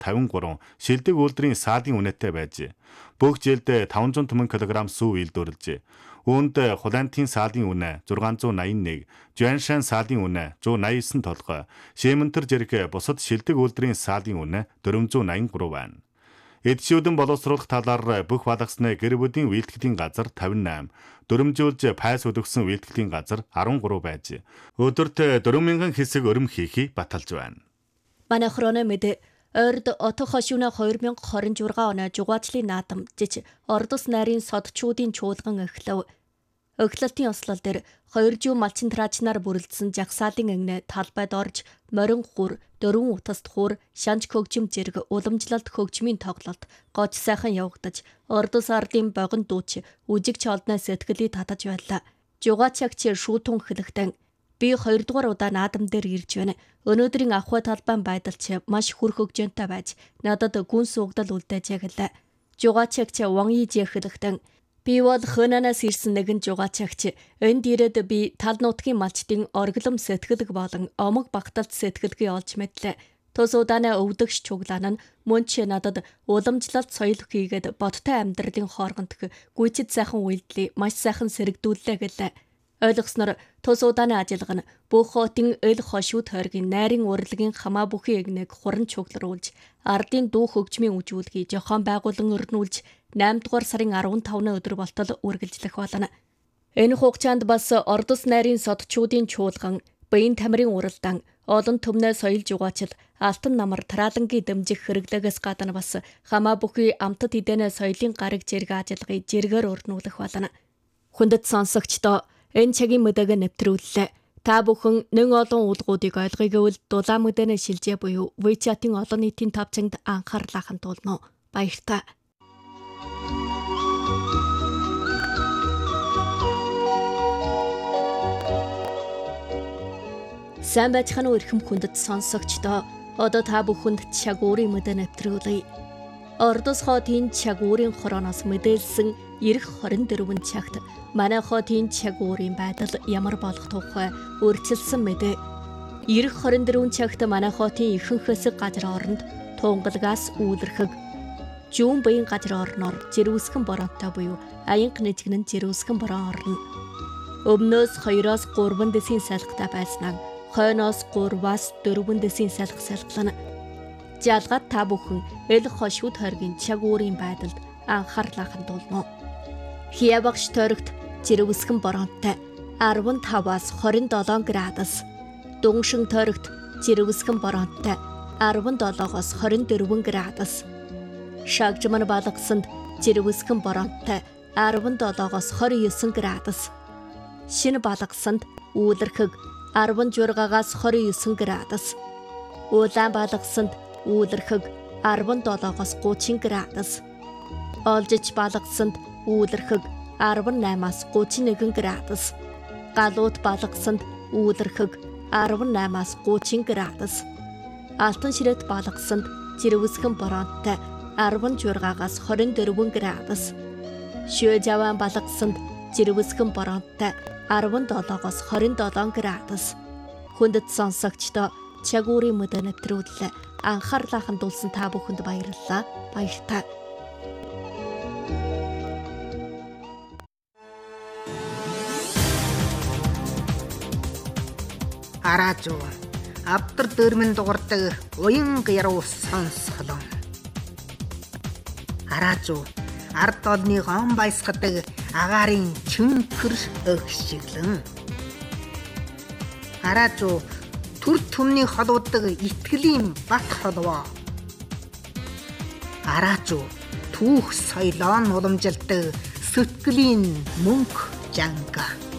53, шилдэг үйлдвэрийн саадын үнэтэй байж. Бүх жилд 500 кг сүү үйлдвэрлэж. Үүнд Холландын саадын үнэ 681, Жуаншан саадын үнэ 189 толгой, Шимэнтер зэрэг бусад шилдэг үйлдвэрийн саадын үнэ 483 байна. Эдшүүдэн боловсруулах талаар бүх балгасны гэр бүлийн үйлдэхлийн газар 58, дөрөмжүүлж пайс өдөгсөн үйлдэхлийн газар 13 байж. Өдөрт 4,000 хэсэг өрөм хийхийг баталж байна. Манай хроно мэд Орд отох хошууна 2026 оны жугаачлын наадам жиж ордос найрын содчуудын чуулган эхлэв. Өглөлтийн ослол дээр 2 жуу малчин траачнаар бүрэлдсэн жагсаалын ангинэ талбайд орж морин хур, дөрвөн утаст хур, шанж хөгжим зэрэг уламжлалт хөгжмийн тоглолт гоч сайхан явагдаж ордос ардын богино дууч үжигч олдны сэтгэлийг татаж байлаа. Жугаачагч шүүтэн хэлэхдээ би 2 дугаар удаа наадам дээр ирж байна. Өнөөдрийн ахуй талбайн байдалч маш хүр хөгжөнтэй байж надад гүн суугдал үлдээжээ гэлээ. Жугаачагч Ван Ижи хэлэхдээ би бол хөнанаас ирсэн нэгэн жугаачагч. Энд ирээд би тал нутгийн малчдын орглом сэтгэлэг болон омог багталт сэтгэлгээ олж мэдлээ. Тус удааны өвдөгч чуглаан нь мөн ч надад уламжлалт соёл хийгээд бодтой амьдралын хооргонд гүйцэд сайхан үйлдэлийг маш сайхан сэргдүүллээ гэлээ. Ойлгосноор тус удааны ажиллагаа нь бүх хотын эл хошуу тойргийн найрын урлагийн хамаа бүхий эгнэг хуран чугларуулж, ардын дүү хөгжмийн үжүүлгийг жохон байгуулан өрнүүлж 8 дугаар сарын 15-ны өдөр болтол үргэлжлэх болно. Энэ хугацаанд бас ордос найрын содчуудын чуулган, Баян тамирын уралдаан, олон төмнөө соёл жугаачил, алтан намар тараалангийн дэмжих хэрэглэгээс гадна бас хамаа бүхий амтд эдэнэ соёлын гараг зэрэг ажиллагааг зэргээр өрнүүлэх болно. Хүндэт сонсогчдоо энэ цагийн мэдээг нэвтрүүллээ. Та бүхэн нэн олон уулгуудыг ойлгоё гэвэл дулаан мэдэнэ шилжээ буюу WeChat-ийн олон нийтийн тавцанд анхаарлаа хандуулно. Баярлалаа. Сайн байцгаана уу эрхэм хүндэт сонсогчдоо. Одоо та бүхэнд чагуурын мэдээ нэвтрүүлье. Ордос хотын чагуурын хорооноос мэдээлсэн ирэх 24 цагт манай хотын чагуурын байдал ямар болох тухай өөрчилсөн мэдээ. Ирэх 24 цагт манай хотын ихэнх хэсэг газар оронд тунгалгаас үүлэрхэг, жүүн баян газар орноор жирүүсгэн боронтой буюу аянга нэжгэн жирүүсгэн борон орно. Өмнөөс 2-оос 3 дэсийн салхитай байснаа хойноос 3-аас 4 дэсийн салхилна. Жалгаад та бүхэн эл хошуу тойргийн чагуурын байдалд анхаарлаа хандуулно. Хия багш тойрогт жирүүсгэн боронтой 15-аас 27 градус, Дүншин тойрогт жирүүсгэн боронтой 17-оос 24 градус, Шагжман балгасанд жирүүсгэн боронтой 17-оос 29 градус, Шинэ балгасанд үүлэрхэг 16-аас 29 градус, Улаан балгасанд үүлэрхэг 17-оос 30 градус, Олжич балгасанд үүлэрхэг 18-аас 31 градус, Галуут балгасанд үүлэрхэг 18-аас 30 градус, Алтан ширэт балгасанд жирүүсгэн боронтой 16-аас 24 градус, Шүэжаван балгасанд жирүүсгэн боронтой 17-оос 27 градус. Хүндэт сонсогчдоо чагуурын мэдээ нэвтрүүллээ. Анхаарлаа хандуулсан та бүхэнд баярлалаа. Баярлалаа. Араажуу авдар дөрмөн дугардаг уян яруу сонсголон. Араажуу ард олны гон баясгадаг агаарын чөнхөр өгшиглэн. Араажуу төр түмний холуудаг итгэлийн бат холвоо. Араажуу түүх соёлоо уламжилдаг сэтгэлийн мөнх жанга.